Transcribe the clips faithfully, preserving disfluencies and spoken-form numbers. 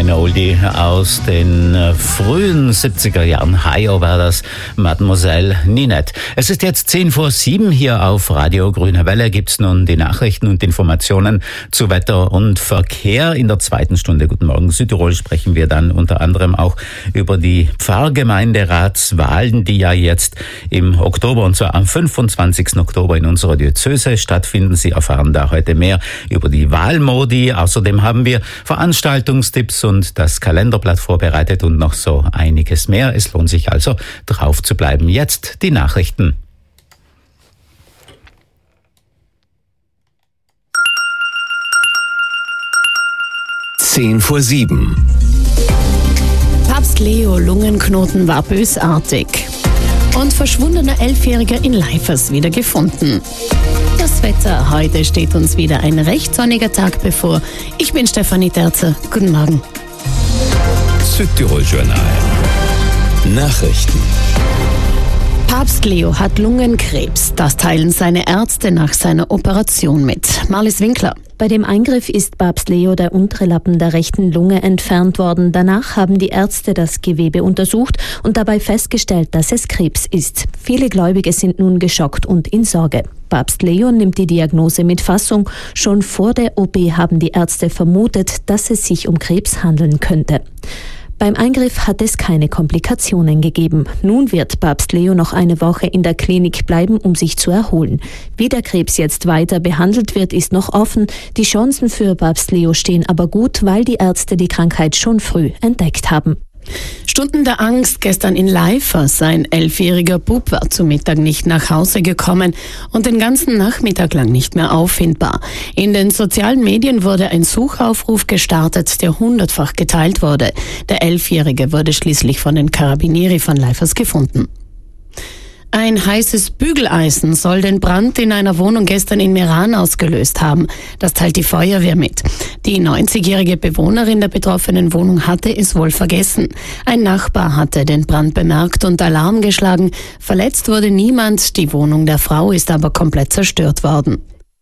Ein Oldie aus den frühen siebziger Jahren. Hi-O war das, Mademoiselle Ninette. Es ist jetzt zehn vor sieben hier auf Radio Grüne Welle. Gibt's nun die Nachrichten und Informationen zu Wetter und Verkehr. In der zweiten Stunde Guten Morgen Südtirol sprechen wir dann unter anderem auch über die Pfarrgemeinderatswahlen, die ja jetzt im Oktober, und zwar am fünfundzwanzigsten Oktober in unserer Diözese stattfinden. Sie erfahren da heute mehr über die Wahlmodi. Außerdem haben wir Veranstaltungstipps und das Kalenderblatt vorbereitet und noch so einiges mehr. Es lohnt sich also, drauf zu bleiben. Jetzt die Nachrichten. Zehn vor sieben. Papst Leo Lungenknoten war bösartig. Und verschwundener Elfjähriger in Leifers wieder gefunden. Das Wetter, heute steht uns wieder ein recht sonniger Tag bevor. Ich bin Stefanie Terzer. Guten Morgen. Südtirol Journal. Nachrichten. Papst Leo hat Lungenkrebs. Das teilen seine Ärzte nach seiner Operation mit. Marlies Winkler. Bei dem Eingriff ist Papst Leo der untere Lappen der rechten Lunge entfernt worden. Danach haben die Ärzte das Gewebe untersucht und dabei festgestellt, dass es Krebs ist. Viele Gläubige sind nun geschockt und in Sorge. Papst Leo nimmt die Diagnose mit Fassung. Schon vor der O P haben die Ärzte vermutet, dass es sich um Krebs handeln könnte. Beim Eingriff hat es keine Komplikationen gegeben. Nun wird Papst Leo noch eine Woche in der Klinik bleiben, um sich zu erholen. Wie der Krebs jetzt weiter behandelt wird, ist noch offen. Die Chancen für Papst Leo stehen aber gut, weil die Ärzte die Krankheit schon früh entdeckt haben. Stunden der Angst gestern in Leifers. Ein elfjähriger Bub war zu Mittag nicht nach Hause gekommen und den ganzen Nachmittag lang nicht mehr auffindbar. In den sozialen Medien wurde ein Suchaufruf gestartet, der hundertfach geteilt wurde. Der Elfjährige wurde schließlich von den Carabinieri von Leifers gefunden. Ein heißes Bügeleisen soll den Brand in einer Wohnung gestern in Meran ausgelöst haben. Das teilt die Feuerwehr mit. Die neunzigjährige Bewohnerin der betroffenen Wohnung hatte es wohl vergessen. Ein Nachbar hatte den Brand bemerkt und Alarm geschlagen. Verletzt wurde niemand. Die Wohnung der Frau ist aber komplett zerstört worden.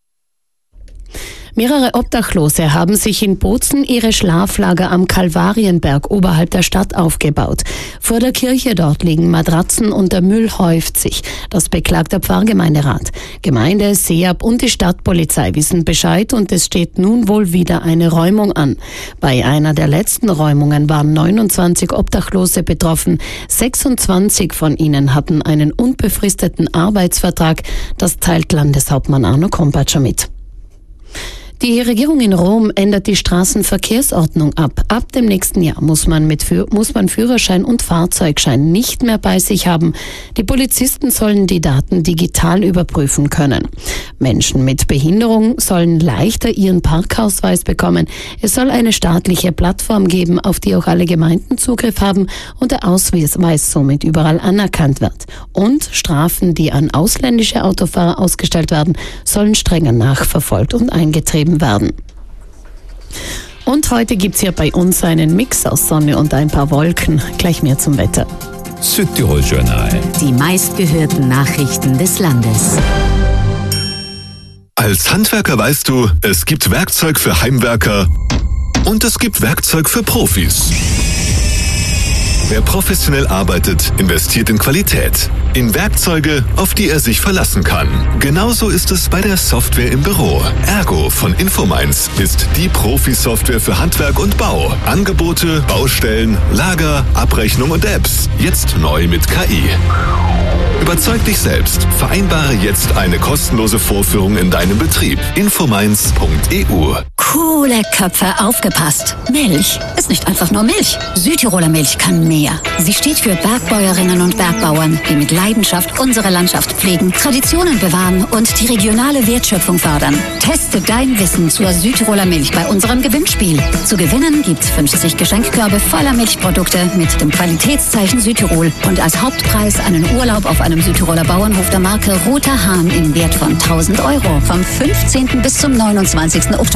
Mehrere Obdachlose haben sich in Bozen ihre Schlaflager am Kalvarienberg oberhalb der Stadt aufgebaut. Vor der Kirche dort liegen Matratzen und der Müll häuft sich. Das beklagt der Pfarrgemeinderat. Gemeinde, SEAB und die Stadtpolizei wissen Bescheid und es steht nun wohl wieder eine Räumung an. Bei einer der letzten Räumungen waren neunundzwanzig Obdachlose betroffen. sechsundzwanzig von ihnen hatten einen unbefristeten Arbeitsvertrag. Das teilt Landeshauptmann Arno Kompatscher mit. Die Regierung in Rom ändert die Straßenverkehrsordnung ab. Ab dem nächsten Jahr muss man mit muss man Führerschein und Fahrzeugschein nicht mehr bei sich haben. Die Polizisten sollen die Daten digital überprüfen können. Menschen mit Behinderung sollen leichter ihren Parkausweis bekommen. Es soll eine staatliche Plattform geben, auf die auch alle Gemeinden Zugriff haben und der Ausweis somit überall anerkannt wird. Und Strafen, die an ausländische Autofahrer ausgestellt werden, sollen strenger nachverfolgt und eingetrieben werden. Und heute gibt's hier bei uns einen Mix aus Sonne und ein paar Wolken. Gleich mehr zum Wetter. Südtirol Journal. Die meistgehörten Nachrichten des Landes. Als Handwerker weißt du, es gibt Werkzeug für Heimwerker und es gibt Werkzeug für Profis. Wer professionell arbeitet, investiert in Qualität, in Werkzeuge, auf die er sich verlassen kann. Genauso ist es bei der Software im Büro. Ergo von Infomines ist die Profi-Software für Handwerk und Bau. Angebote, Baustellen, Lager, Abrechnung und Apps. Jetzt neu mit K I. Überzeug dich selbst. Vereinbare jetzt eine kostenlose Vorführung in deinem Betrieb. infomines punkt e u. Coole Köpfe, aufgepasst. Milch ist nicht einfach nur Milch. Südtiroler Milch kann mehr. Sie steht für Bergbäuerinnen und Bergbauern, die mit Leidenschaft unsere Landschaft pflegen, Traditionen bewahren und die regionale Wertschöpfung fördern. Teste dein Wissen zur Südtiroler Milch bei unserem Gewinnspiel. Zu gewinnen gibt's fünfzig Geschenkkörbe voller Milchprodukte mit dem Qualitätszeichen Südtirol und als Hauptpreis einen Urlaub auf einem Südtiroler Bauernhof der Marke Roter Hahn im Wert von tausend Euro. Vom fünfzehnten bis zum neunundzwanzigsten Oktober mit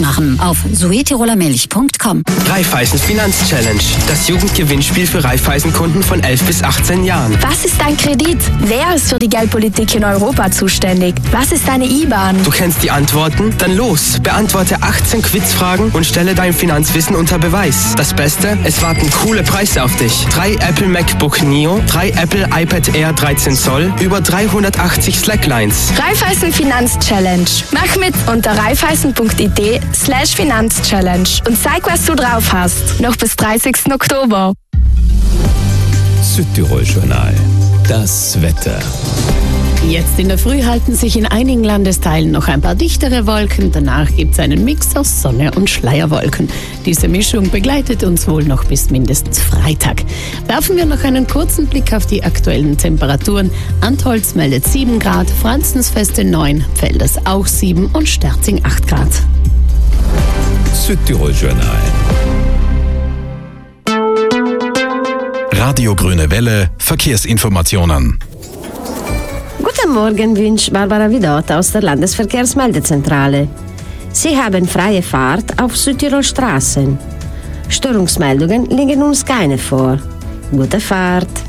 mitmachen auf suetirolermilch punkt com. Raiffeisen Finanzchallenge, das Jugendgewinnspiel für Raiffeisen-Kunden von elf bis achtzehn Jahren. Was ist dein Kredit? Wer ist für die Geldpolitik in Europa zuständig? Was ist deine I B A N? Du kennst die Antworten? Dann los! Beantworte achtzehn Quizfragen und stelle dein Finanzwissen unter Beweis. Das Beste? Es warten coole Preise auf dich. Drei Apple MacBook Neo, drei Apple iPad Air dreizehn Zoll, über dreihundertachtzig Slacklines. Raiffeisen Finanzchallenge. Mach mit unter raiffeisen.it slash Finanzchallenge und zeig, was du drauf hast. Noch bis dreißigsten Oktober. Südtirol Journal. Das Wetter. Jetzt in der Früh halten sich in einigen Landesteilen noch ein paar dichtere Wolken. Danach gibt es einen Mix aus Sonne und Schleierwolken. Diese Mischung begleitet uns wohl noch bis mindestens Freitag. Werfen wir noch einen kurzen Blick auf die aktuellen Temperaturen. Antholz meldet sieben Grad, Franzensfeste neun, Pfälders auch sieben und Sterzing acht Grad. Südtirol Journal. Radio Grüne Welle, Verkehrsinformationen. Guten Morgen wünscht Barbara Vidot aus der Landesverkehrsmeldezentrale. Sie haben freie Fahrt auf Südtirol Straßen. Störungsmeldungen liegen uns keine vor. Gute Fahrt!